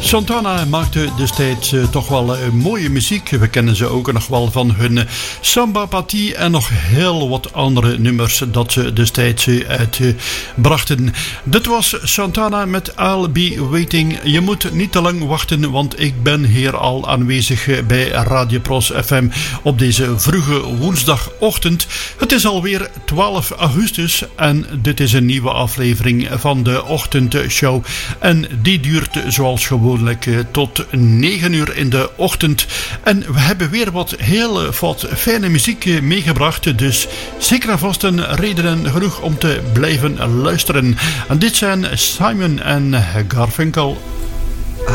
Santana maakte destijds toch wel mooie muziek. We kennen ze ook nog wel van hun Samba Patie en nog heel wat andere nummers dat ze destijds uitbrachten. Dit was Santana met I'll Be Waiting. Je moet niet te lang wachten, want ik ben hier al aanwezig bij Radio Pros FM op deze vroege woensdagochtend. Het is alweer 12 augustus en dit is een nieuwe aflevering van de ochtendshow. En die duurt zoals gewoonlijk tot 9 uur in de ochtend. En we hebben weer wat fijne muziek meegebracht. Dus zeker en vast een reden genoeg om te blijven luisteren. En dit zijn Simon en Garfunkel.